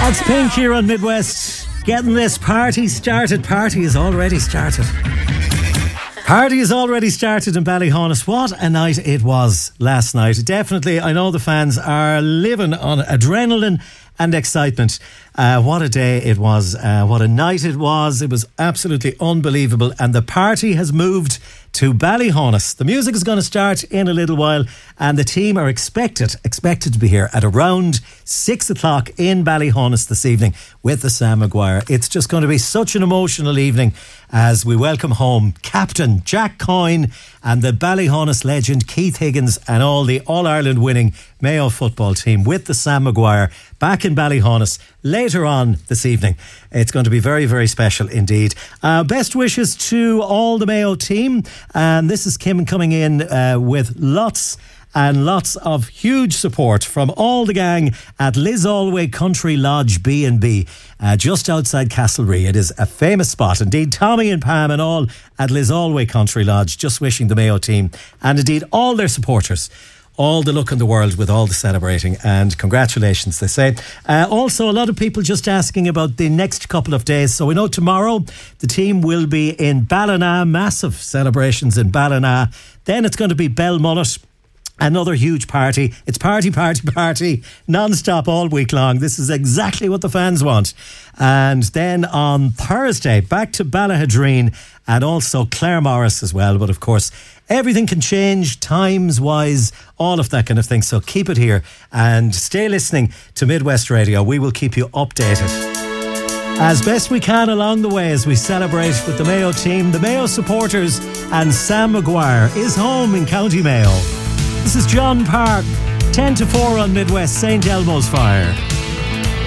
That's Pink here on Midwest. Getting this party started. Party is already started. Party is already started in Ballyhonus. What a night it was last night. Definitely, I know the fans are living on adrenaline and excitement. What a day it was. What a night it was. It was absolutely unbelievable. And the party has moved to Ballyhonus. The music is going to start in a little while, and the team are expected to be here at around 6 o'clock in Ballyhonus this evening with the Sam Maguire. It's just going to be such an emotional evening as we welcome home Captain Jack Coyne and the Ballyhonus legend Keith Higgins and all the All-Ireland winning Mayo football team with the Sam Maguire back in Ballyhonus later on this evening. It's going to be very, very special indeed. Best wishes to all the Mayo team. And this is Kim coming in with lots and lots of huge support from all the gang at Lissalway Country Lodge B&B, just outside Castlerea. It is a famous spot. Indeed, Tommy and Pam and all at Lissalway Country Lodge just wishing the Mayo team and indeed all their supporters all the luck in the world with all the celebrating, and congratulations, they say. Also, a lot of people just asking about the next couple of days. So we know tomorrow the team will be in Ballina, massive celebrations in Ballina. Then it's going to be Belmullet. Another huge party. It's party, non-stop all week long. This is exactly what the fans want. And then on Thursday, back to Ballahadreen and also Claremorris as well. But of course, everything can change times-wise, all of that kind of thing. So keep it here and stay listening to Midwest Radio. We will keep you updated as best we can along the way as we celebrate with the Mayo team, the Mayo supporters, and Sam Maguire is home in County Mayo. This is John Park, 10 to 4 on Midwest, St. Elmo's Fire.